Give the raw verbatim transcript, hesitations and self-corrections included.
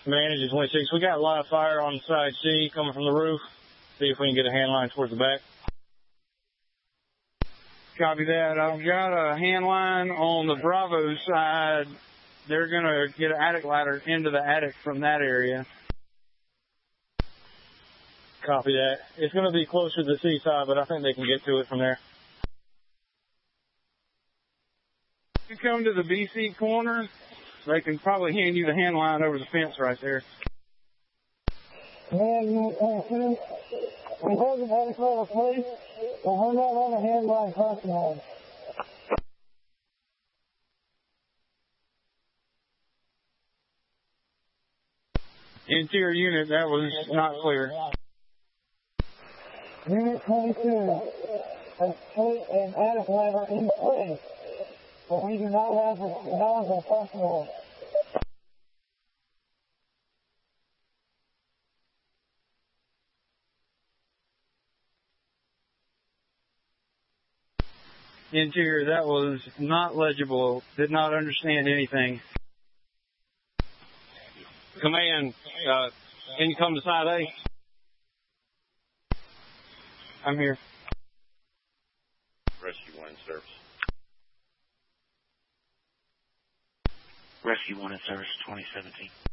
Managing twenty-six, we got live fire on side C coming from the roof. See if we can get a hand line towards the back. Copy that. I've got a hand line on the Bravo side. They're going to get an attic ladder into the attic from that area. Copy that. It's going to be closer to the C side, but I think they can get to it from there. You come to the B C corner, they can probably hand you the hand line over the fence right there. Man, you uh, we hold the attic ladder place. We'll hold out on the hand line crossing line. Interior unit, that was not clear. Unit twenty-two has put an attic ladder in place, but we do not have the nozzle functional. Interior, that was not legible. Did not understand anything. Command, uh, can you come to side A? I'm here. Rescue one in service. Rescue one in service, twenty seventeen.